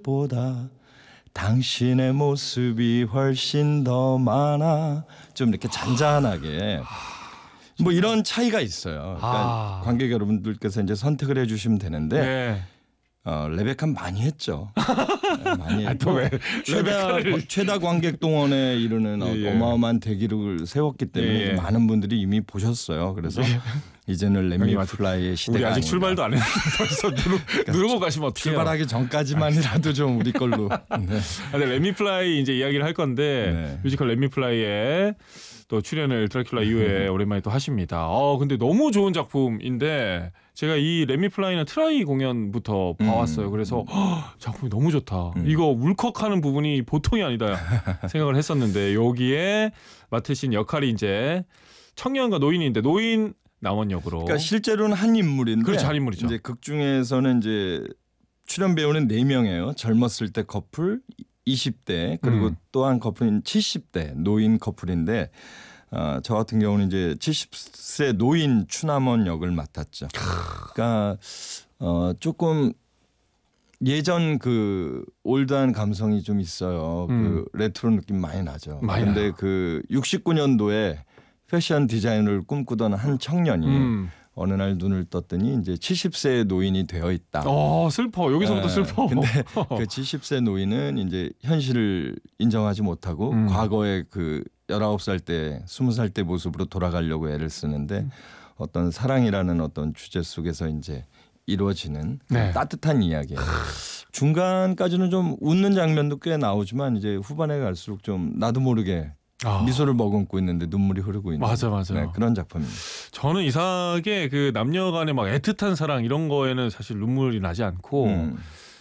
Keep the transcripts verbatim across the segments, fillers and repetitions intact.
것보다 당신의 모습이 훨씬 더 많아. 좀 이렇게 잔잔하게 뭐 이런 차이가 있어요. 그러니까 아. 관객 여러분들께서 이제 선택을 해주시면 되는데 네. 어, 레베카는 많이 했죠. 네, 많이 아, 했고 또 왜 최다 레베카를- 최다 관객 동원에 이르는 어, 예, 예. 어마어마한 대기록을 세웠기 때문에 예, 예. 많은 분들이 이미 보셨어요. 그래서 이제는 레미 형님 아직- 플라이의 우리 시대가 아직 아닌가. 출발도 안 했는데 벌써 누르, 누르고 가시면 어떡해요. 출발하기 전까지만이라도 좀 우리 걸로. 네. 아, 근데 레미플라이 이제 이야기를 할 건데 네. 뮤지컬 레미플라이에 또 출연을 드라큘라 이후에 오랜만에 또 하십니다. 어 근데 너무 좋은 작품인데 제가 이 레미플라이는 트라이 공연부터 봐왔어요. 음. 그래서 허, 작품이 너무 좋다. 음. 이거 울컥하는 부분이 보통이 아니다 생각을 했었는데 여기에 맡으신 역할이 이제 청년과 노인인데 노인 남원 역으로. 그러니까 실제로는 한 인물인데 그렇죠, 한 인물이죠. 이제 극 중에서는 이제 출연 배우는 네 명이에요. 젊었을 때 커플, 이십 대 그리고 음. 또 한 커플인 칠십 대 노인 커플인데 어, 저 같은 경우는 이제 칠십 세 노인 추남원 역을 맡았죠. 그러니까 어, 조금 예전 그 올드한 감성이 좀 있어요. 음. 그 레트로 느낌 많이 나죠. 많이 근데 나요. 그 육십구 년도에 패션 디자이너를 꿈꾸던 한 청년이 음. 어느 날 눈을 떴더니 이제 칠십 세 노인이 되어 있다. 어 슬퍼. 여기서부터 네. 슬퍼. 근데 그 칠십 세 노인은 이제 현실을 인정하지 못하고 음. 과거의 그 열아홉 살 때, 스무 살 때 모습으로 돌아가려고 애를 쓰는데 음. 어떤 사랑이라는 어떤 주제 속에서 이제 이루어지는 네. 따뜻한 이야기예요. 중간까지는 좀 웃는 장면도 꽤 나오지만 이제 후반에 갈수록 좀 나도 모르게 아. 미소를 머금고 있는데 눈물이 흐르고 있는 맞아, 맞아. 네, 그런 작품입니다. 저는 이상하게 그 남녀간의 막 애틋한 사랑 이런 거에는 사실 눈물이 나지 않고 음.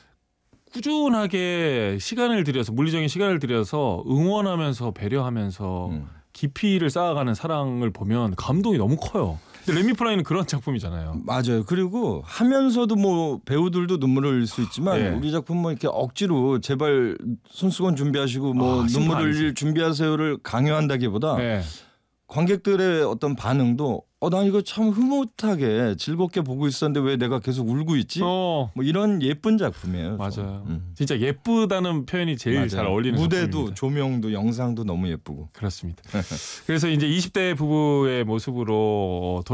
꾸준하게 시간을 들여서 물리적인 시간을 들여서 응원하면서 배려하면서 음. 깊이를 쌓아가는 사랑을 보면 감동이 너무 커요. 근데 레미플라이는 그런 작품이잖아요. 맞아요. 그리고 하면서도 뭐 배우들도 눈물을 흘릴 수 있지만 예. 우리 작품 뭐 이렇게 억지로 제발 손수건 준비하시고 뭐 아, 눈물 아니지. 흘릴 준비하세요를 강요한다기보다 네. 관객들의 어떤 반응도 어, 난 이거 참 흐뭇하게 즐겁게 보고 있었는데 왜 내가 계속 울고 있지? 어 뭐 이런 예쁜 작품이에요. 맞아요. 음. 진짜 예쁘다는 표현이 제일 맞아요. 잘 어울리는 무대도 작품입니다. 조명도 영상도 너무 예쁘고. 그렇습니다. 그래서 이제 이십 대 부부의 모습으로